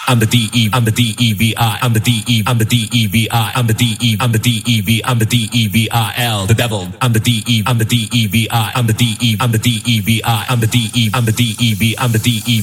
I'm the DE, I'm the DEVI, I'm the DE, I'm the DEVI, I'm the DE, I'm the DEV, I'm the DEVIL, the devil. I'm the DE, I'm the DEVI, I'm the DE, I'm the DEVI, I'm the DE, I'm the DEV, I'm the DEV.